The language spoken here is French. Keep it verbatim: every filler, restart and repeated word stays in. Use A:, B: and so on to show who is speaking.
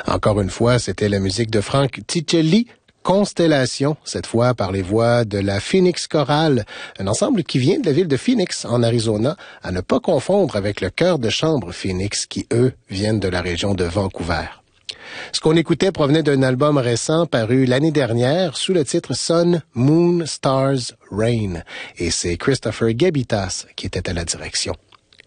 A: Encore une fois, c'était la musique de Frank Ticelli, Constellation, cette fois par les voix de la Phoenix Chorale, un ensemble qui vient de la ville de Phoenix, en Arizona, à ne pas confondre avec le chœur de chambre Phoenix, qui, eux, viennent de la région de Vancouver. Ce qu'on écoutait provenait d'un album récent paru l'année dernière sous le titre Sun, Moon, Stars, Rain, et c'est Christopher Gabitas qui était à la direction.